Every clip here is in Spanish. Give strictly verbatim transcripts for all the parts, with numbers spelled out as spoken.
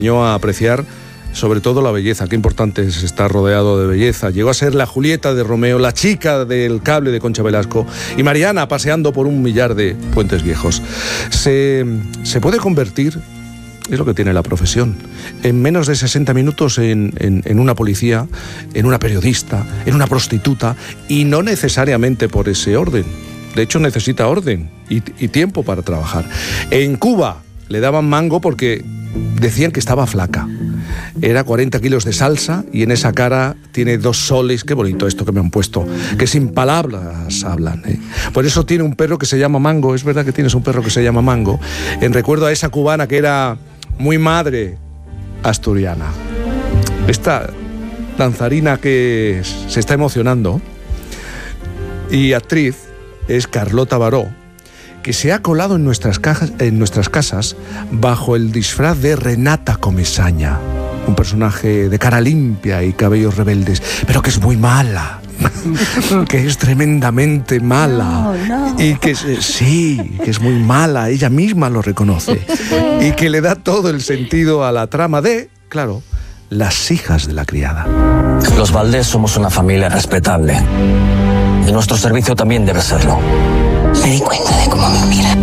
enseñó a apreciar sobre todo la belleza. Qué importante es estar rodeado de belleza. Llegó a ser la Julieta de Romeo, la chica del cable de Concha Velasco y Mariana paseando por un millar de puentes viejos. Se, se puede convertir, es lo que tiene la profesión, en menos de sesenta minutos en, en, en una policía, en una periodista, en una prostituta, y no necesariamente por ese orden. De hecho, necesita orden y, y tiempo para trabajar. En Cuba le daban mango porque decían que estaba flaca. Era cuarenta kilos de salsa y en esa cara tiene dos soles. Qué bonito esto que me han puesto, que sin palabras hablan, ¿eh? Por eso tiene un perro que se llama Mango. Es verdad que tienes un perro que se llama Mango, en recuerdo a esa cubana que era muy madre asturiana. Esta danzarina que se está emocionando y actriz es Carlota Baró, que se ha colado en nuestras, cajas, en nuestras casas bajo el disfraz de Renata Comesaña, un personaje de cara limpia y cabellos rebeldes, pero que es muy mala, que es tremendamente mala, no, no. y que sí, que es muy mala, ella misma lo reconoce, y que le da todo el sentido a la trama de, claro, Las hijas de la criada. Los Valdés somos una familia respetable y nuestro servicio también debe serlo. Me di cuenta de cómo me mira.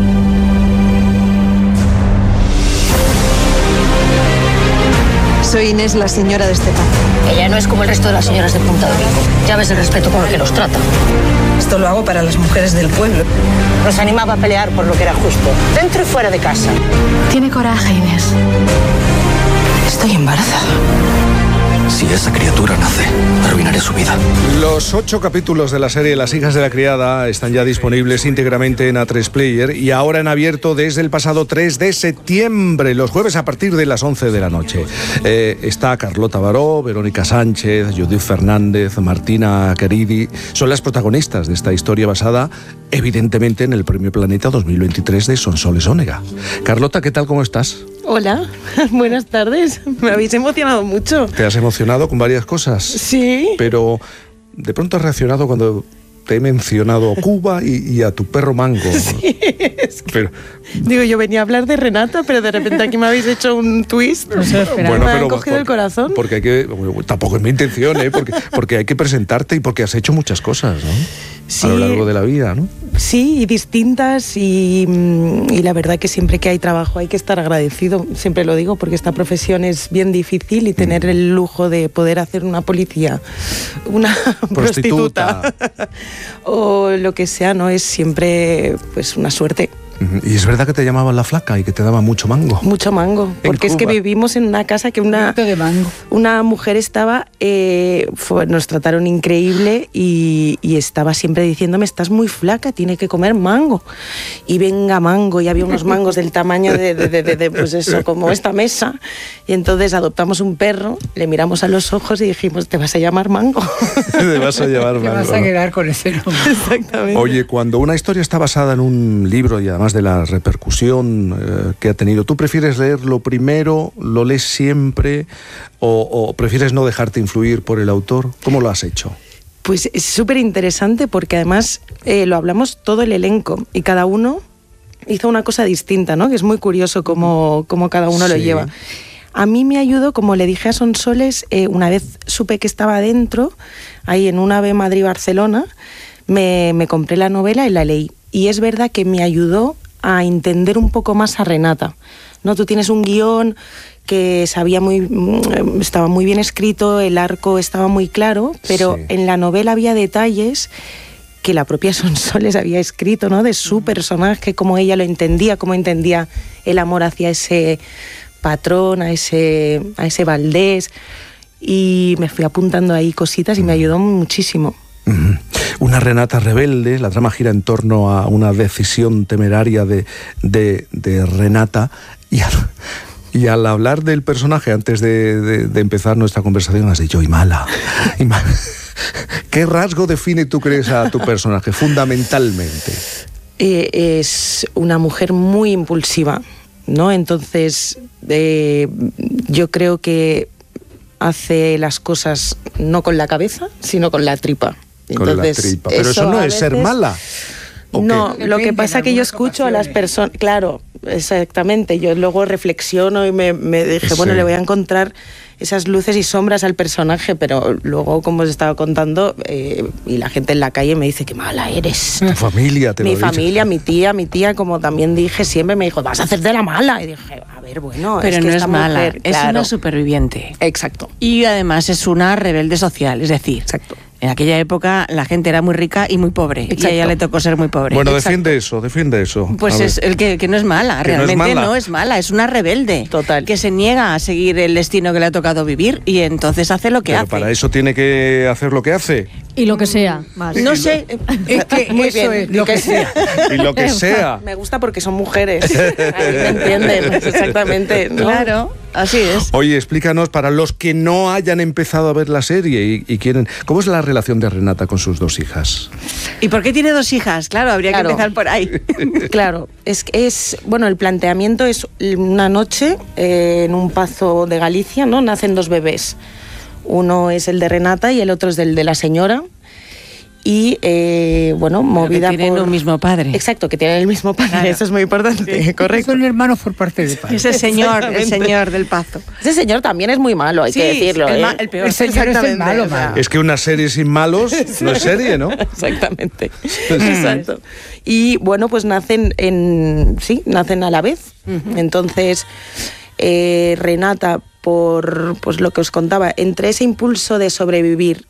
Soy Inés, la señora de Esteban. Ella no es como el resto de las señoras de Punta de Vigo. Ya ves el respeto con el que los trata. Esto lo hago para las mujeres del pueblo. Nos animaba a pelear por lo que era justo, dentro y fuera de casa. Tiene coraje, Inés. Estoy embarazada. Si esa criatura nace, arruinaré su vida. Los ocho capítulos de la serie Las hijas de la criada están ya disponibles íntegramente en A tres Player y ahora en abierto desde el pasado tres de septiembre, los jueves a partir de las once de la noche. Eh, está Carlota Baró, Verónica Sánchez, Judith Fernández, Martina Queridi. Son las protagonistas de esta historia basada, evidentemente, en el Premio Planeta dos mil veintitrés de Sonsoles Onega. Carlota, ¿qué tal? ¿Cómo estás? Hola, buenas tardes. Me habéis emocionado mucho. ¿Te has emocionado con varias cosas? Sí. Pero de pronto has reaccionado cuando te he mencionado Cuba y, y a tu perro Mango. Sí, es que, pero, digo, yo venía a hablar de Renata, pero de repente aquí me habéis hecho un twist. No sé, bueno, me pero, han cogido por, el corazón. Porque hay que, tampoco es mi intención, ¿eh? porque, porque hay que presentarte y porque has hecho muchas cosas, ¿no? Sí, a lo largo de la vida, ¿no? Sí, y distintas, y, y la verdad que siempre que hay trabajo hay que estar agradecido, siempre lo digo, porque esta profesión es bien difícil y tener mm. el lujo de poder hacer una policía, una prostituta, prostituta o lo que sea, ¿no? Es siempre pues una suerte. Y es verdad que te llamaban la flaca y que te daba mucho mango. Mucho mango, porque es que vivimos en una casa que una, de mango. una mujer estaba, eh, fue, nos trataron increíble y, y estaba siempre diciéndome, estás muy flaca, tiene que comer mango. Y venga mango, y había unos mangos del tamaño de, de, de, de, de pues eso, como esta mesa. Y entonces adoptamos un perro, le miramos a los ojos y dijimos, te vas a llamar Mango. Te vas a llamar Mango. Te vas a quedar con ese nombre. Exactamente. Oye, cuando una historia está basada en un libro y además de la repercusión eh, que ha tenido, ¿tú prefieres leerlo primero, lo lees siempre o, o prefieres no dejarte influir por el autor? ¿Cómo lo has hecho? Pues es súper interesante porque además eh, lo hablamos todo el elenco y cada uno hizo una cosa distinta, ¿no? Que es muy curioso cómo, cómo cada uno sí. lo lleva. A mí me ayudó, como le dije a Sonsoles, eh, una vez supe que estaba dentro, ahí en un AVE Madrid-Barcelona, me, me compré la novela y la leí. Y es verdad que me ayudó a entender un poco más a Renata, ¿no? Tú tienes un guión que sabía muy, estaba muy bien escrito, el arco estaba muy claro, pero sí. en la novela había detalles que la propia Sonsoles había escrito, ¿no? De su personaje, cómo ella lo entendía, cómo entendía el amor hacia ese patrón, a ese, a ese Valdés, y me fui apuntando ahí cositas y me ayudó muchísimo. Una Renata rebelde, la trama gira en torno a una decisión temeraria de, de, de Renata y al, y al hablar del personaje antes de, de, de empezar nuestra conversación has dicho y mala, y mala. ¿Qué rasgo define, tú crees, a tu personaje fundamentalmente? Eh, es una mujer muy impulsiva, ¿no? Entonces eh, yo creo que hace las cosas no con la cabeza, sino con la tripa. Con Entonces, la tripa. Pero eso, eso no es veces, ser mala. No, lo que pasa es que yo escucho a las personas, claro, exactamente. Yo luego reflexiono y me, me dije, sí. bueno, le voy a encontrar esas luces y sombras al personaje, pero luego, como os estaba contando, eh, y la gente en la calle me dice, qué mala eres. Tu familia te lo Mi ha familia, dicho. mi tía, mi tía, como también dije, siempre me dijo, vas a hacer de la mala. Y dije, a ver, bueno, pero es que no esta es mala, mujer, es claro. una superviviente. Exacto. Y además es una rebelde social, es decir, Exacto. en aquella época la gente era muy rica y muy pobre. Exacto. Y a ella le tocó ser muy pobre. Bueno, Exacto. defiende eso, defiende eso. Pues A es ver. el que, que no es mala, Que no es realmente mala. no es mala, es una rebelde. Total. Que se niega a seguir el destino que le ha tocado vivir y entonces hace lo que Pero hace. para eso tiene que hacer lo que hace. Y lo que sea, más. No sé. Es que Muy eso bien, es lo que sea. Y lo que sea. Me gusta porque son mujeres. Ahí me entienden, exactamente, ¿no? Claro, así es. Oye, explícanos, para los que no hayan empezado a ver la serie y, y quieren... ¿Cómo es la relación de Renata con sus dos hijas? ¿Y por qué tiene dos hijas? Claro, habría Claro. que empezar por ahí. Claro, es, es bueno, el planteamiento es una noche eh, en un pazo de Galicia, ¿no? Nacen dos bebés. Uno es el de Renata y el otro es el de la señora. Y, eh, bueno, movida que tienen por... un mismo padre. Exacto, que tienen el mismo padre, Claro. eso es muy importante, correcto. Son hermanos por parte de padre. Ese señor, el Exactamente. señor del Pazo. Ese señor también es muy malo, hay Sí, que decirlo. el ¿eh? ma- el peor. El señor es el Exactamente, malo, o sea, malo. Es que una serie sin malos no es serie, ¿no? Exactamente. Exacto. Y bueno, pues nacen en sí, nacen a la vez. Entonces, eh, Renata, por pues lo que os contaba, entre ese impulso de sobrevivir,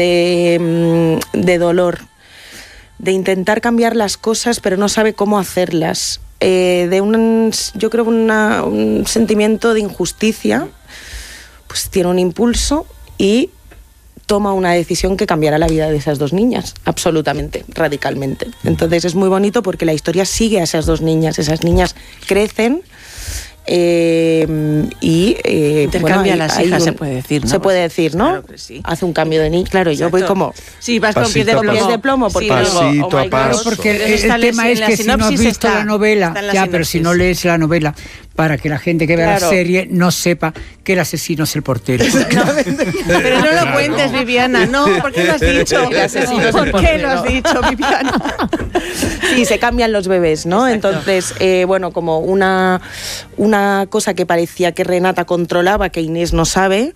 de, mm, de dolor, de intentar cambiar las cosas, pero no sabe cómo hacerlas, eh, de un, yo creo, una, un sentimiento de injusticia, pues tiene un impulso y toma una decisión que cambiará la vida de esas dos niñas, absolutamente, radicalmente. Entonces es muy bonito porque la historia sigue a esas dos niñas, esas niñas crecen eh, y... Eh, Intercambia bueno, hay- las hay hijas, un- se puede decir, ¿no? Se puede decir, ¿no? Claro que sí. Hace un cambio de niña. Claro, yo voy Exacto. como... Sí, vas con pies Pasito de a plomo. pies de plomo, porque Sí, Pasito digo, a oh my God. paso. Porque el, Pero el está tema en es la que si no has sinopsis visto está- la novela, está en la ya, pero si sinopsis. no lees la novela, para que la gente que vea Claro. la serie no sepa que el asesino es el portero. Pero no lo cuentes, Viviana, no, ¿por qué lo has dicho? El asesino es el ¿Por qué portero. lo has dicho, Viviana? Sí, se cambian los bebés, ¿no? Exacto. Entonces, eh, bueno, como una, una cosa que parecía que Renata controlaba, que Inés no sabe,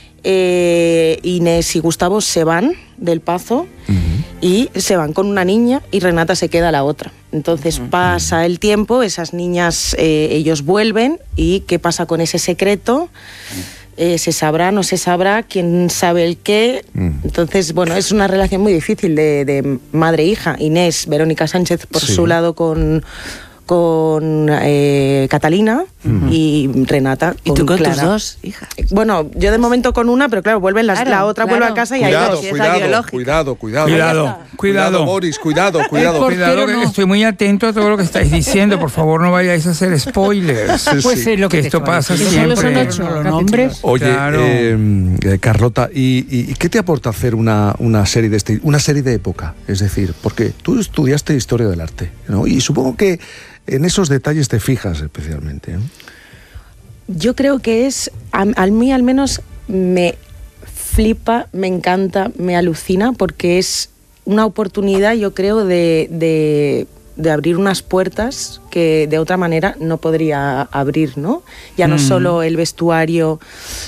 eh, Inés y Gustavo se van del Pazo y se van con una niña y Renata se queda la otra. Entonces pasa el tiempo, esas niñas, eh, ellos vuelven y ¿qué pasa con ese secreto? Eh, ¿Se sabrá, no se sabrá? ¿Quién sabe el qué? Entonces, bueno, es una relación muy difícil de, de madre-hija. Inés, Verónica Sánchez, por Sí. su lado con, con eh, Catalina y Renata ¿Y con tú con Clara. tus dos hijas? Bueno, yo de momento con una, pero claro, vuelven las, Claro, la otra claro. vuelve a casa y hay Cuidado, dos. si es la cuidado, biológica. cuidado, cuidado. Cuidado, cuidado. Boris, cuidado, El cuidado. portero Cuidado, que no. estoy muy atento a todo lo que estáis diciendo. Por favor, no vayáis a hacer spoilers. Pues es lo que, que te esto estaba pasa diciendo. siempre. No, no lo nombres. Oye, Claro. eh, eh, Carlota, ¿y, y qué te aporta hacer una, una serie de este, una serie de época? Es decir, porque tú estudiaste historia del arte, ¿no? Y supongo que en esos detalles te fijas especialmente, ¿no? Yo creo que es, a, a mí al menos me flipa, me encanta, me alucina, porque es una oportunidad, yo creo, de, de, de abrir unas puertas que de otra manera no podría abrir, ¿no? Ya no Mm. solo el vestuario,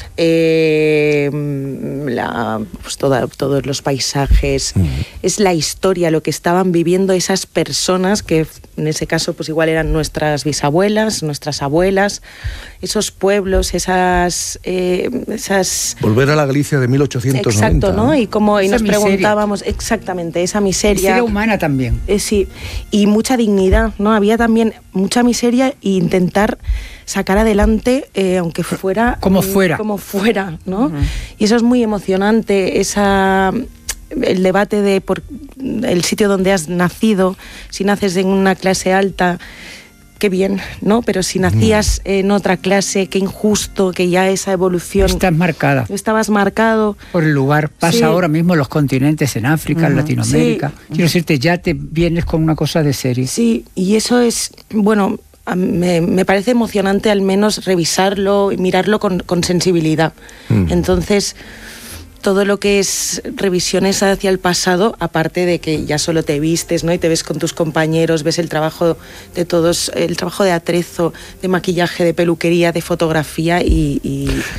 eh, la, pues toda, todos los paisajes, es la historia, lo que estaban viviendo esas personas que en ese caso pues igual eran nuestras bisabuelas, nuestras abuelas, esos pueblos, esas... eh, esas Volver a la Galicia de mil ochocientos noventa. exacto, ¿no? Y, como, y Esa nos miseria. preguntábamos exactamente, esa miseria... Miseria humana también. Eh, sí, y mucha dignidad, ¿no? Había también mucha miseria e intentar sacar adelante, eh, aunque fuera... Como mm, fuera. Como fuera, ¿no? Y eso es muy emocionante, esa... el debate de por el sitio donde has nacido, si naces en una clase alta, qué bien, ¿no? Pero si nacías en otra clase, qué injusto, que ya esa evolución... Estás marcada Estabas marcado. por el lugar. Pasa Sí. ahora mismo en los continentes, en África, en Ujú. Latinoamérica. Sí. Quiero decirte, ya te vienes con una cosa de serie. Sí, y eso es, bueno, a- me, me parece emocionante al menos revisarlo y mirarlo con, con sensibilidad. Mm. Entonces, todo lo que es revisiones hacia el pasado, aparte de que ya solo te vistes, ¿no? Y te ves con tus compañeros, ves el trabajo de todos, el trabajo de atrezo, de maquillaje, de peluquería, de fotografía y... y